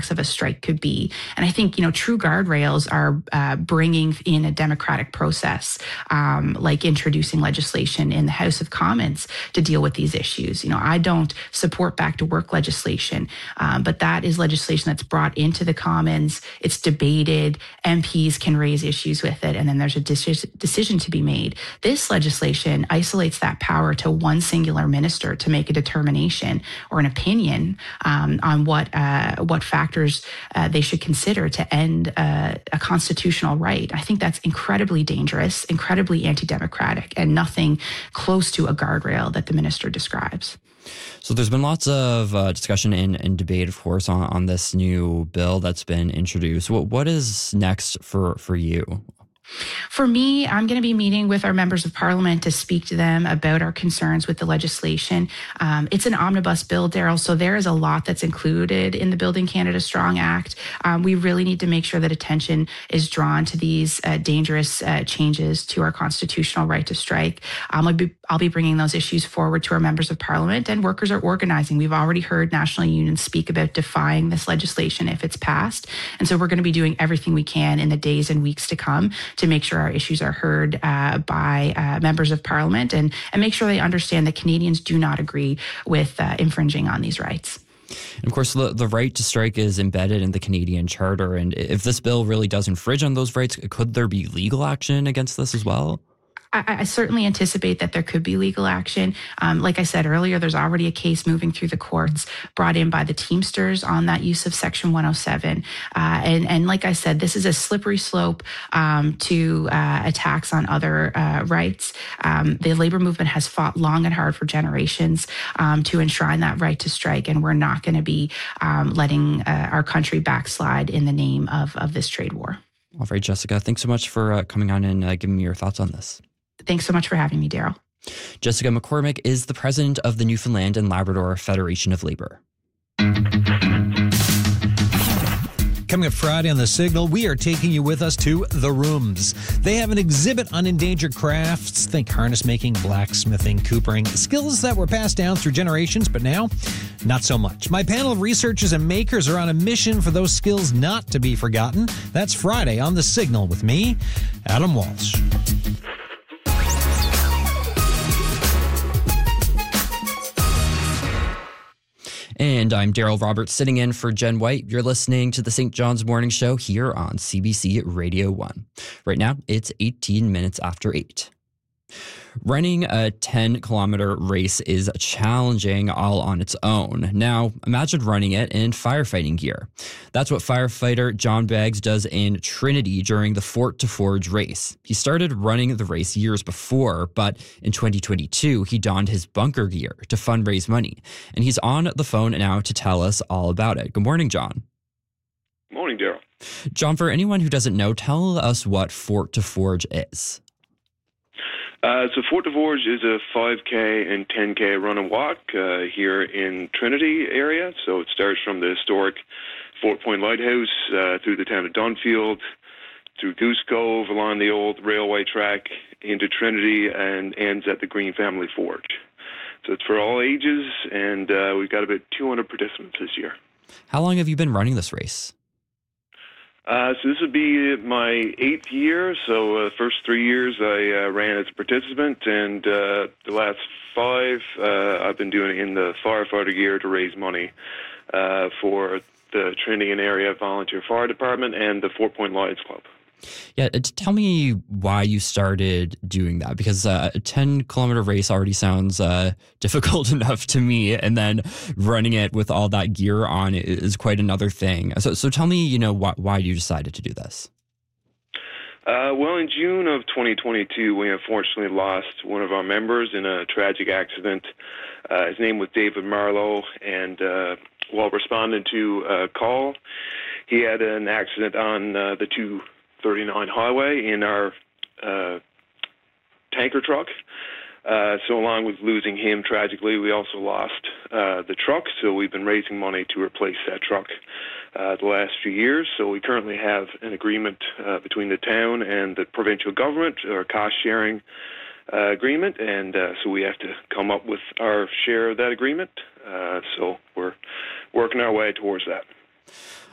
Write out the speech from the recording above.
impacts of a strike could be. And I think, true guardrails are bringing in a democratic process, like introducing legislation in the House of Commons to deal with these issues. I don't support back to work legislation, but that is legislation that's brought into the Commons. It's debated. MPs can raise issues with it, and then there's a decision to be made. This legislation isolates that power to one singular minister to make a determination or an opinion on what factors they should consider to end a constitutional right. I think that's incredibly dangerous, incredibly anti-democratic, and nothing close to a guardrail that the minister describes. So there's been lots of discussion and debate, of course, on this new bill that's been introduced. What is next for you? For me, I'm going to be meeting with our members of parliament to speak to them about our concerns with the legislation. It's an omnibus bill, Daryl, so there is a lot that's included in the Building Canada Strong Act. We really need to make sure that attention is drawn to these dangerous changes to our constitutional right to strike. I'll be bringing those issues forward to our members of parliament, and workers are organizing. We've already heard national unions speak about defying this legislation if it's passed. And so we're going to be doing everything we can in the days and weeks to come to make sure our issues are heard by members of parliament and make sure they understand that Canadians do not agree with infringing on these rights. And of course, the right to strike is embedded in the Canadian Charter. And if this bill really does infringe on those rights, could there be legal action against this as well? I certainly anticipate that there could be legal action. Like I said earlier, there's already a case moving through the courts brought in by the Teamsters on that use of Section 107. And like I said, this is a slippery slope to attacks on other rights. The labor movement has fought long and hard for generations to enshrine that right to strike, and we're not going to be letting our country backslide in the name of this trade war. All right, Jessica, thanks so much for coming on and giving me your thoughts on this. Thanks so much for having me, Daryl. Jessica McCormick is the president of the Newfoundland and Labrador Federation of Labor. Coming up Friday on The Signal, we are taking you with us to The Rooms. They have an exhibit on endangered crafts. Think harness making, blacksmithing, coopering, skills that were passed down through generations, but now, not so much. My panel of researchers and makers are on a mission for those skills not to be forgotten. That's Friday on The Signal with me, Adam Walsh. And I'm Daryl Roberts, sitting in for Jen White. You're listening to the St. John's Morning Show here on CBC Radio 1. Right now, it's 18 minutes after 8. Running a 10-kilometer race is challenging all on its own. Now, imagine running it in firefighting gear. That's what firefighter John Beggs does in Trinity during the Fort to Forge race. He started running the race years before, but in 2022, he donned his bunker gear to fundraise money. And he's on the phone now to tell us all about it. Good morning, John. Morning, Daryl. John, for anyone who doesn't know, tell us what Fort to Forge is. So Fort de Forge is a 5K and 10K run and walk here in Trinity area. So it starts from the historic Fort Point Lighthouse through the town of Dunfield, through Goose Cove, along the old railway track into Trinity, and ends at the Green Family Forge. So it's for all ages, and we've got about 200 participants this year. How long have you been running this race? So this would be my 8th year. So the first 3 years I ran as a participant, and the last 5 I've been doing it in the firefighter gear to raise money for the Trinity and Area Volunteer Fire Department and the Fort Point Lions Club. Yeah, tell me why you started doing that, because a 10-kilometer race already sounds difficult enough to me, and then running it with all that gear on is quite another thing. So tell me, why you decided to do this. Well, in June of 2022, we unfortunately lost one of our members in a tragic accident. His name was David Marlowe, and while responding to a call, he had an accident on the 239 highway in our tanker truck. So along with losing him tragically, we also lost the truck. So we've been raising money to replace that truck the last few years. So we currently have an agreement between the town and the provincial government, or a cost-sharing agreement, and so we have to come up with our share of that agreement. So we're working our way towards that.